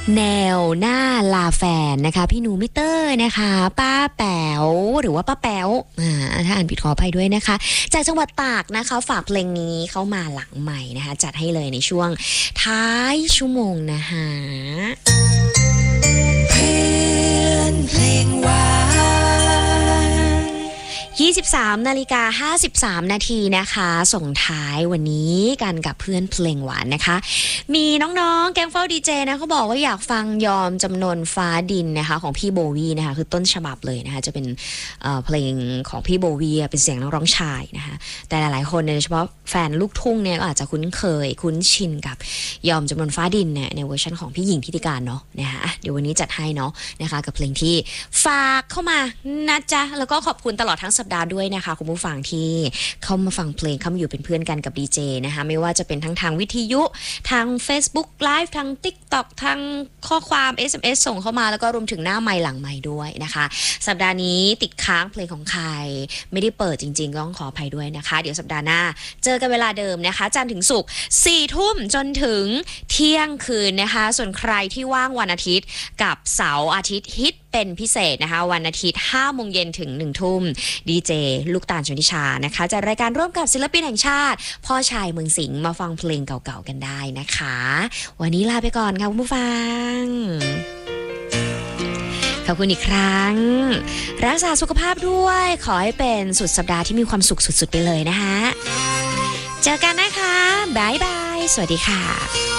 แนวหน้าลาแฟนนะคะพี่หนูมิเตอร์นะคะป้าแป๋วหรือว่าป้าแป๋วถ้าอ่านผิดขออภัยด้วยนะคะจากจังหวัดตากนะคะฝากเพลงนี้เข้ามาหลังใหม่นะคะจัดให้เลยในช่วงท้ายชั่วโมงนะคะเพื่อนเพลงหวาน23:53 นาทีนะคะส่งท้ายวันนี้กันกับเพื่อนเพลงหวานนะคะมีน้องๆแก๊งเฝ้าดีเจนะเขาบอกว่าอยากฟังยอมจำนนฟ้าดินนะคะของพี่โบวีนะคะคือต้นฉบับเลยนะคะจะเป็นเพลงของพี่โบวีเป็นเสียงนักร้องชายนะคะแต่หลายๆคนโดยเฉพาะแฟนลูกทุ่งเนี่ยก็อาจจะคุ้นเคยคุ้นชินกับยอมจำนนฟ้าดินเนี่ยในเวอร์ชันของพี่หญิงทิติการเนาะนะคะเดี๋ยววันนี้จัดให้เนาะนะคะกับเพลงที่ฝากเข้ามานะจ๊ะแล้วก็ขอบคุณตลอดทั้งสัปดาห์ด้วยนะคะคุณผู้ฟังที่เข้ามาฟังเพลงเข้ามาอยู่เป็นเพื่อนกันกับดีเจนะคะไม่ว่าจะเป็นทั้งทางวิทยุทาง Facebook Live ทาง TikTok ทางข้อความ SMS ส่งเข้ามาแล้วก็รวมถึงหน้าไมค์หลังไมค์ด้วยนะคะสัปดาห์นี้ติดค้างเพลงของใครไม่ได้เปิดจริงๆต้องขออภัยด้วยนะคะเดี๋ยวสัปดาห์หน้าเจอกันเวลาเดิมนะคะจันทร์ถึงศุกร์ 4 ทุ่มจนถึงเที่ยงคืนนะคะส่วนใครที่ว่างวันอาทิตย์กับเสาร์อาทิตย์ฮิตเป็นพิเศษนะคะวันอาทิตย์ 5 โมงเย็นถึง 1 ทุ่มดีเจลูกตาลชนทิชานะคะจัดรายการร่วมกับศิลปินแห่งชาติพ่อชายเมืองสิงห์มาฟังเพลงเก่าๆกันได้นะคะวันนี้ลาไปก่อนค่ะคุณผู้ฟังขอบคุณอีกครั้งรักษาสุขภาพด้วยขอให้เป็นสุดสัปดาห์ที่มีความสุขสุดๆไปเลยนะคะเจอกันนะคะบ๊ายบายสวัสดีค่ะ